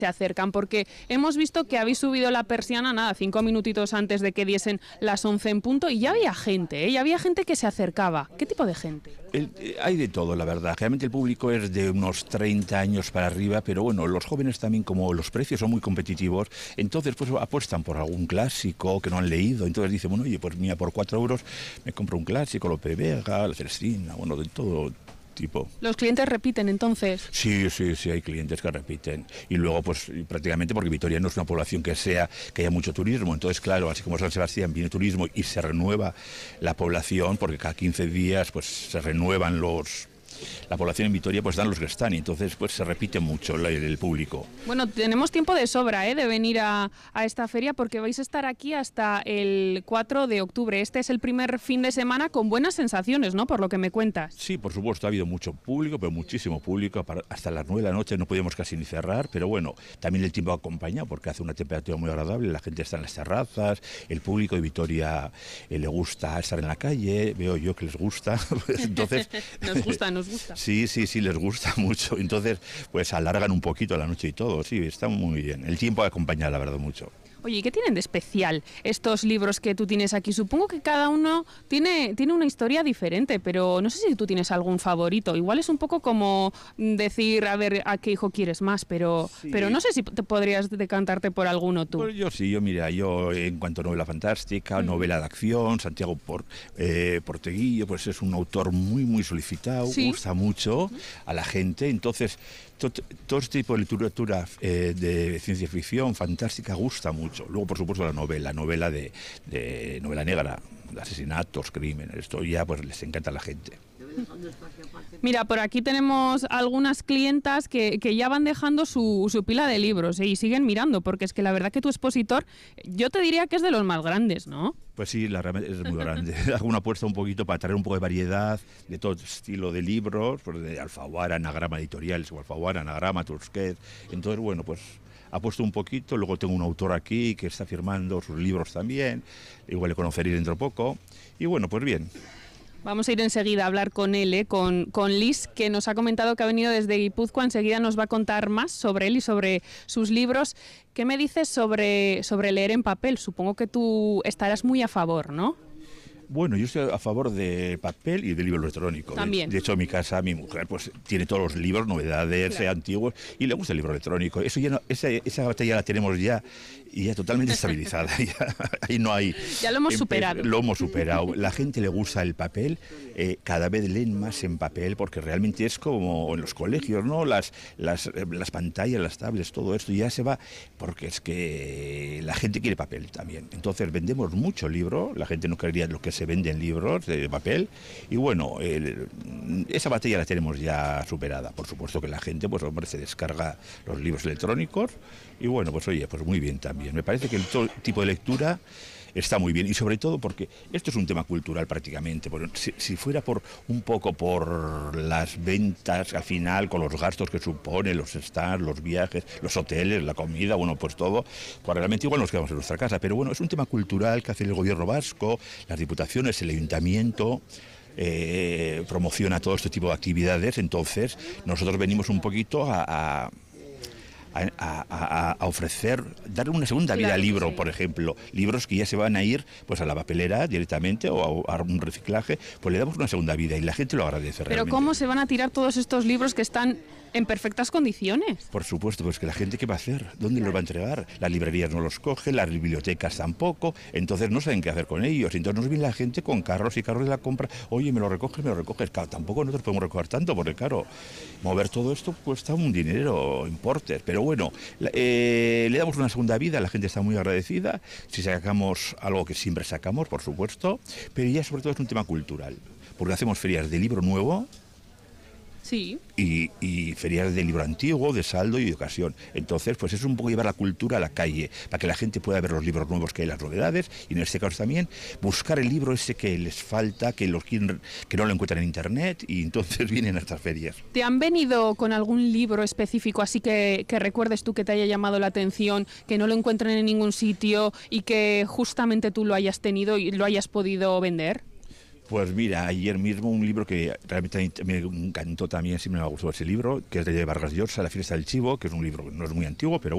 se acercan, porque hemos visto que habéis subido la persiana, nada, 5 minutitos antes de que diesen las 11 en punto, y ya había gente, ¿eh? Ya había gente que se acercaba. ¿Qué tipo de gente? Hay de todo, la verdad. Realmente el público es de unos 30 años para arriba, pero bueno, los jóvenes también, como los precios son muy competitivos, entonces pues apuestan por algún clásico que no han leído, entonces dicen, bueno, oye, pues mira, por 4 euros me compro un clásico, Lope de Vega, la Celestina, bueno, de todo tipo. ¿Los clientes repiten entonces? Sí, hay clientes que repiten. Y luego, pues prácticamente porque Vitoria no es una población que haya mucho turismo. Entonces, claro, así como San Sebastián viene turismo y se renueva la población, porque cada 15 días pues se renuevan la población en Vitoria, pues dan los que están, y entonces pues se repite mucho el público. Bueno, tenemos tiempo de sobra, de venir a esta feria, porque vais a estar aquí hasta el 4 de octubre. Este es el primer fin de semana con buenas sensaciones, ¿no?, por lo que me cuentas. Sí, por supuesto, ha habido mucho público, pero muchísimo público. Hasta las 9 de la noche no podíamos casi ni cerrar, pero bueno, también el tiempo acompaña porque hace una temperatura muy agradable, la gente está en las terrazas, el público de Vitoria le gusta estar en la calle, veo yo que les gusta. Entonces, nos gusta. Sí, les gusta mucho. Entonces, pues alargan un poquito la noche y todo. Sí, está muy bien. El tiempo acompaña, la verdad, mucho. Oye, ¿y qué tienen de especial estos libros que tú tienes aquí? Supongo que cada uno tiene una historia diferente, pero no sé si tú tienes algún favorito. Igual es un poco como decir, a ver, ¿a qué hijo quieres más? Pero no sé si te podrías decantarte por alguno tú. Pues yo en cuanto a novela fantástica, novela de acción, Santiago Porteguillo, pues es un autor muy, muy solicitado, gusta mucho a la gente. Entonces, todo este tipo de literatura de ciencia ficción fantástica gusta mucho. Luego, por supuesto, la novela novela negra, de asesinatos, crímenes, esto ya pues les encanta a la gente. Mira, por aquí tenemos algunas clientas que ya van dejando su pila de libros y siguen mirando, porque es que la verdad que tu expositor, yo te diría que es de los más grandes, ¿no? Pues sí, realmente es muy grande. Hago una apuesta un poquito para traer un poco de variedad de todo estilo de libros, pues de Alfaguara, Anagrama Editoriales, o Alfaguara, Anagrama, Tusquets. Entonces, bueno, pues apuesto un poquito. Luego tengo un autor aquí que está firmando sus libros también, igual le conoceré dentro de poco. Y bueno, pues bien. Vamos a ir enseguida a hablar con él, con Liz, que nos ha comentado que ha venido desde Guipúzcoa. Enseguida nos va a contar más sobre él y sobre sus libros. ¿Qué me dices sobre leer en papel? Supongo que tú estarás muy a favor, ¿no? Bueno, yo estoy a favor de papel y de libro electrónico. También. De hecho, en mi casa, mi mujer pues tiene todos los libros, novedades, antiguos, y le gusta el libro electrónico. Eso ya no, esa batalla la tenemos ya totalmente estabilizada. Ahí no hay. Ya lo hemos superado. Lo hemos superado. La gente le gusta el papel, cada vez leen más en papel, porque realmente es como en los colegios, ¿no? Las pantallas, las tablets, todo esto ya se va, porque es que la gente quiere papel también. Entonces vendemos mucho libro, la gente no creería lo que se venden libros de papel, y bueno, esa batalla la tenemos ya superada. Por supuesto que la gente, pues hombre, se descarga los libros electrónicos, y bueno, pues oye, pues muy bien también. Me parece que todo tipo de lectura está muy bien, y sobre todo porque esto es un tema cultural prácticamente. Si fuera un poco por las ventas al final, con los gastos que supone, los stands, los viajes, los hoteles, la comida, bueno, pues todo, pues realmente igual nos quedamos en nuestra casa. Pero bueno, es un tema cultural que hace el gobierno vasco, las diputaciones, el ayuntamiento, promociona todo este tipo de actividades. Entonces nosotros venimos un poquito a ofrecer, dar una segunda vida al libro, por ejemplo, libros que ya se van a ir pues a la papelera directamente o a un reciclaje, pues le damos una segunda vida y la gente lo agradece. Pero realmente. ¿cómo se van a tirar todos estos libros que están en perfectas condiciones? Por supuesto, pues que la gente, ¿qué va a hacer? ¿Dónde los va a entregar? Las librerías no los cogen, las bibliotecas tampoco, entonces no saben qué hacer con ellos. Entonces nos viene la gente con carros y carros de la compra, oye, me lo recoges. Claro, tampoco nosotros podemos recoger tanto, porque claro, mover todo esto cuesta un dinero, importes, pero bueno, le damos una segunda vida, la gente está muy agradecida, si sacamos algo que siempre sacamos, por supuesto, pero ya sobre todo es un tema cultural, porque hacemos ferias de libro nuevo. Sí. Y ferias de libro antiguo, de saldo y de ocasión. Entonces, pues es un poco llevar la cultura a la calle, para que la gente pueda ver los libros nuevos que hay, las novedades, y en este caso también buscar el libro ese que les falta, que no lo encuentran en internet, y entonces vienen a estas ferias. ¿Te han venido con algún libro específico, así que recuerdes tú que te haya llamado la atención, que no lo encuentren en ningún sitio y que justamente tú lo hayas tenido y lo hayas podido vender? Pues mira, ayer mismo un libro que realmente me encantó también, sí me ha gustado ese libro, que es de Vargas Llosa, La fiesta del chivo, que es un libro que no es muy antiguo, pero